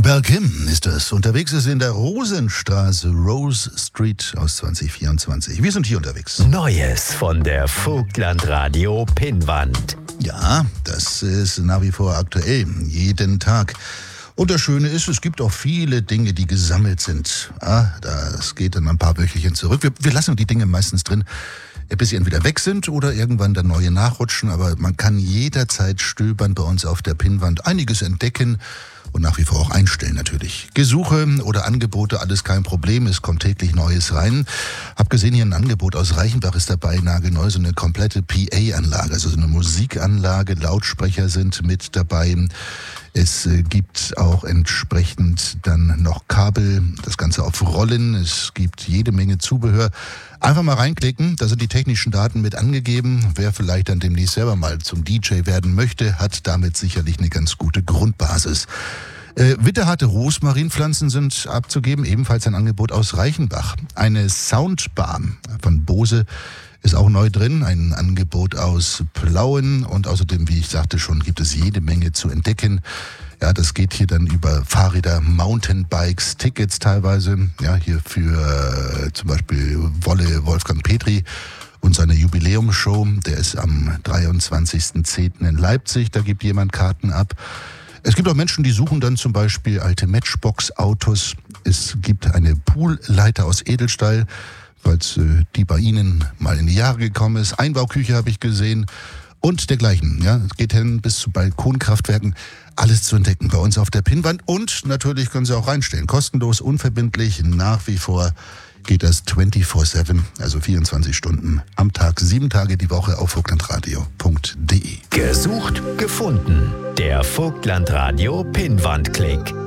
Belkim ist es. Unterwegs ist in der Rosenstraße, Rose Street aus 2024. Wir sind hier unterwegs. Neues von der Vogtlandradio Pinnwand. Ja, das ist nach wie vor aktuell, jeden Tag. Und das Schöne ist, es gibt auch viele Dinge, die gesammelt sind. Das geht dann ein paar Wöchelchen zurück. Wir lassen die Dinge meistens drin, bis sie entweder weg sind oder irgendwann dann neue nachrutschen. Aber man kann jederzeit stöbern bei uns auf der Pinnwand, einiges entdecken und nach wie vor auch einstellen natürlich. Gesuche oder Angebote, alles kein Problem, es kommt täglich Neues rein. Hab gesehen, hier ein Angebot aus Reichenbach ist dabei, nagelneu, so eine komplette PA-Anlage, also so eine Musikanlage, Lautsprecher sind mit dabei. Es gibt auch entsprechend dann noch Kabel, das Ganze auf Rollen. Es gibt jede Menge Zubehör. Einfach mal reinklicken, da sind die technischen Daten mit angegeben. Wer vielleicht dann demnächst selber mal zum DJ werden möchte, hat damit sicherlich eine ganz gute Grundbasis. Witterharte Rosmarinpflanzen sind abzugeben, ebenfalls ein Angebot aus Reichenbach. Eine Soundbar von Bose ist auch neu drin, ein Angebot aus Plauen und außerdem, wie ich sagte schon, gibt es jede Menge zu entdecken. Ja, das geht hier dann über Fahrräder, Mountainbikes, Tickets teilweise, ja, hier für zum Beispiel Wolfgang Petri und seine Jubiläumsshow, der ist am 23.10. in Leipzig, da gibt jemand Karten ab. Es gibt auch Menschen, die suchen dann zum Beispiel alte Matchbox-Autos. Es gibt eine Poolleiter aus Edelstahl, falls die bei Ihnen mal in die Jahre gekommen ist. Einbauküche habe ich gesehen und dergleichen. Ja, es geht hin bis zu Balkonkraftwerken. Alles zu entdecken bei uns auf der Pinnwand. Und natürlich können Sie auch reinstellen. Kostenlos, unverbindlich, nach wie vor geht das 24/7, also 24 Stunden am Tag, 7 Tage die Woche auf vogtlandradio.de. Gesucht, gefunden. Der Vogtlandradio Pinnwandklick.